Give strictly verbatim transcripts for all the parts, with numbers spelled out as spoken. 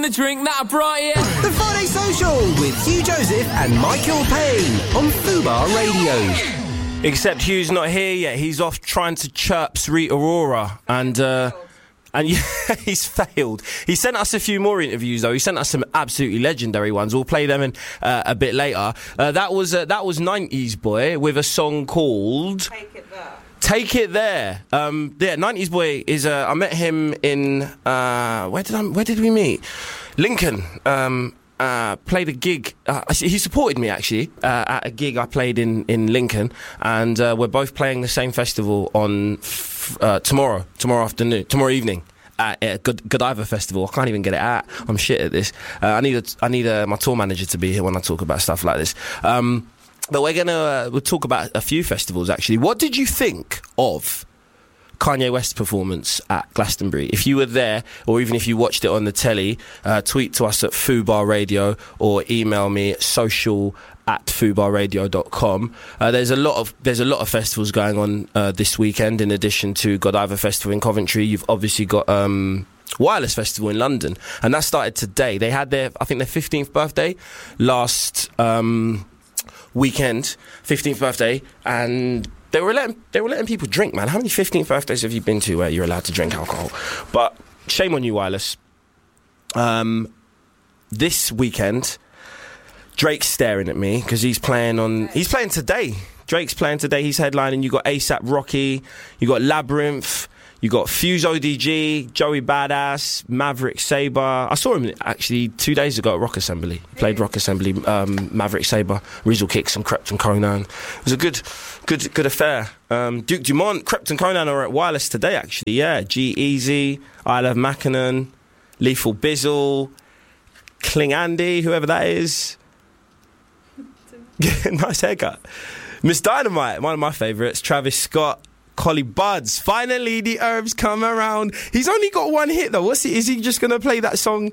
the drink that I brought you. The Friday Social with Hugh Joseph and Michael Payne on Fubar Radio. Except Hugh's not here yet. He's off trying to chirp Sweet Aurora. And, uh... And yeah, he's failed. He sent us a few more interviews, though. He sent us some absolutely legendary ones. We'll play them in uh, a bit later. Uh, that was uh, that was nineties Boy with a song called Take It There. Take It There. Um, yeah, nineties Boy is. Uh, I met him in uh, where did I? Where did we meet? Lincoln. Um, Uh, played a gig. Uh, he supported me actually uh, at a gig I played in in Lincoln, and uh, we're both playing the same festival on f- uh, tomorrow, tomorrow afternoon, tomorrow evening at uh, Good- Godiva Festival. I can't even get it out. I'm shit at this. Uh, I need a, I need a, my tour manager to be here when I talk about stuff like this. Um, but we're gonna uh, we'll talk about a few festivals actually. What did you think of Kanye West's performance at Glastonbury? If you were there, or even if you watched it on the telly, uh, tweet to us at Fubar Radio or email me at social at fubarradio dot com. Uh, there's a lot of there's a lot of festivals going on uh, this weekend. In addition to Godiva Festival in Coventry, you've obviously got um, Wireless Festival in London, and that started today. They had their I think their fifteenth birthday last um, weekend, fifteenth birthday, and They were letting they were letting people drink, man. How many fifteenth birthdays have you been to where you're allowed to drink alcohol? But shame on you, Wireless. Um, this weekend, Drake's staring at me because he's playing on. He's playing today. Drake's playing today. He's headlining. You got ASAP Rocky. You got Labyrinth. You got Fuse O D G, Joey Badass, Maverick Sabre. I saw him actually two days ago at Rock Assembly. He played Rock Assembly, um, Maverick Sabre, Rizzle Kicks and Krypton Conan. It was a good, good, good affair. Um, Duke Dumont, Krypton Conan are at Wireless today actually. Yeah, G-Eazy, I Love Mackinnon, Lethal Bizzle, Kling Andy, whoever that is. Nice haircut. Miss Dynamite, one of my favourites. Travis Scott. Collie Buds. Finally, the herbs come around. He's only got one hit, though. What's he? Is he just going to play that song,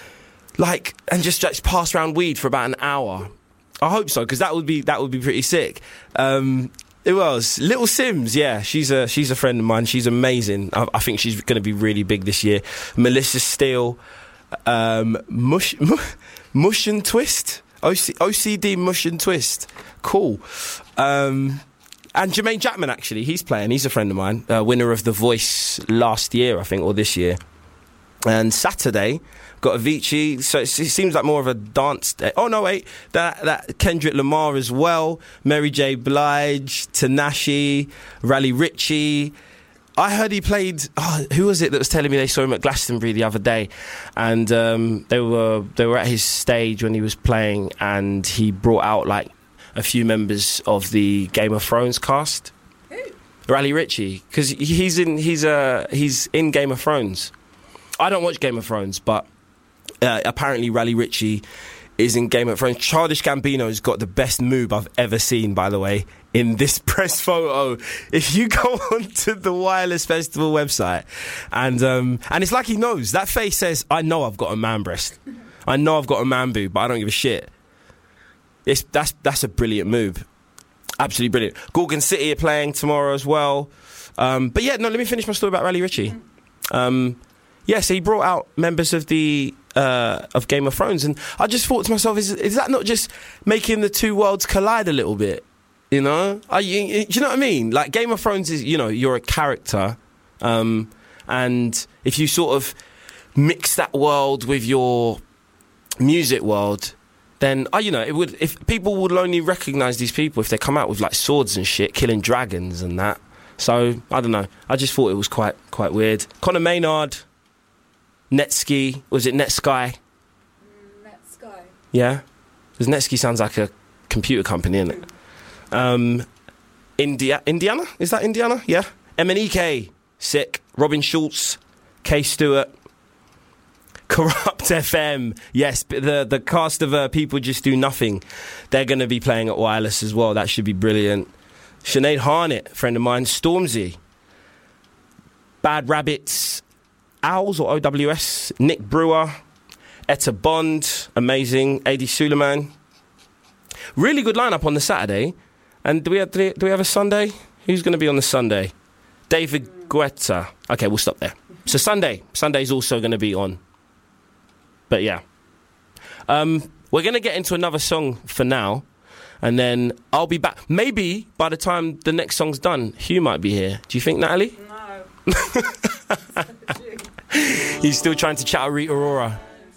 like, and just, just pass around weed for about an hour? I hope so, because that would be that would be pretty sick. Um, who else? Little Sims. Yeah, she's a she's a friend of mine. She's amazing. I, I think she's going to be really big this year. Melissa Steele, um, Mush Mush and Twist, O C, O C D Mush and Twist. Cool. Um, And Jermaine Jackman, actually, he's playing. He's a friend of mine, uh, winner of The Voice last year, I think, or this year. And Saturday, got Avicii, so it seems like more of a dance day. Oh, no, wait, that, that Kendrick Lamar as well, Mary J. Blige, Tinashe, Rally Ritchie. I heard he played, oh, who was it that was telling me they saw him at Glastonbury the other day? And um, they were they were at his stage when he was playing, and he brought out, like, a few members of the Game of Thrones cast. Who? Rally Ritchie, because he's in he's uh he's in Game of Thrones. I don't watch Game of Thrones, but uh, apparently Rally Ritchie is in Game of Thrones. Childish Gambino's got the best moob I've ever seen, by the way, in this press photo. If you go onto the Wireless Festival website, and um and it's like he knows. That face says, I know I've got a man breast. I know I've got a man boob, but I don't give a shit. It's, that's that's a brilliant move. Absolutely brilliant. Gorgon City are playing tomorrow as well. Um, but yeah, no, let me finish my story about Rally Ritchie. Um, yeah, so he brought out members of the uh, of Game of Thrones, and I just thought to myself, is is that not just making the two worlds collide a little bit? You know? Are you, do you know what I mean? Like, Game of Thrones is, you know, you're a character, um, and if you sort of mix that world with your music world, then, oh, you know, it would. If people would only recognise these people if they come out with like swords and shit, killing dragons and that. So I don't know. I just thought it was quite quite weird. Conor Maynard, Netski, was it Netsky? Netsky. Yeah, because Netski sounds like a computer company, isn't it? Um, India, Indiana, is that Indiana? Yeah. M N E K, sick. Robin Schulz, K Stewart. Corrupt F M, yes, but the the cast of uh, People Just Do Nothing, they're going to be playing at Wireless as well. That should be brilliant. Sinead Harnett, friend of mine. Stormzy, Bad Rabbits, Owls or O W S, Nick Brewer, Etta Bond, amazing. A D Suleiman. Really good lineup on the Saturday. And do we have, do we have a Sunday? Who's going to be on the Sunday? David Guetta. Okay, we'll stop there. So Sunday, Sunday's also going to be on. But yeah. Um, we're going to get into another song for now. And then I'll be back. Maybe by the time the next song's done, Hugh might be here. Do you think, Natalie? No. He's still trying to chat Rita Ora.